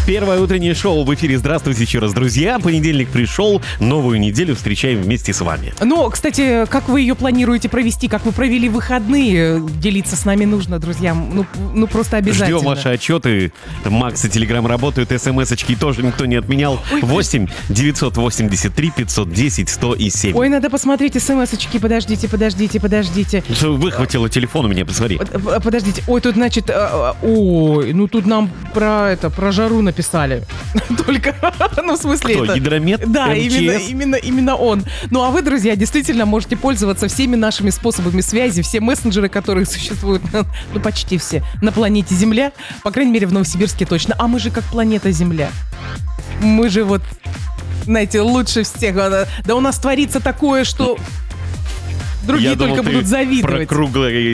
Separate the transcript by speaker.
Speaker 1: Первое утреннее шоу в эфире. Здравствуйте еще раз, друзья. Понедельник пришел, новую неделю встречаем вместе с вами.
Speaker 2: Ну, кстати, как вы ее планируете провести, как вы провели выходные, делиться с нами нужно, друзья. Ну просто обязательно.
Speaker 1: Ждем ваши отчеты. Макс и Телеграм работают, смс-очки тоже никто не отменял. 8 983 510 107.
Speaker 2: Ой, надо посмотреть смс-очки, подождите.
Speaker 1: Выхватила телефон у меня, посмотри.
Speaker 2: Подождите, ой, тут, значит, ой, ну тут нам про жару написали. Только, ну, в смысле
Speaker 1: Кто,
Speaker 2: это...
Speaker 1: Гидромет?
Speaker 2: Да,
Speaker 1: МЧС?
Speaker 2: именно он. Ну, а вы, друзья, действительно можете пользоваться всеми нашими способами связи, все мессенджеры, которые существуют, ну, почти все, на планете Земля, по крайней мере, в Новосибирске точно. А мы же как планета Земля. Мы же вот, знаете, лучше всех. Да у нас творится такое, что другие
Speaker 1: Я думал,
Speaker 2: только
Speaker 1: ты
Speaker 2: будут завидовать.
Speaker 1: про круглые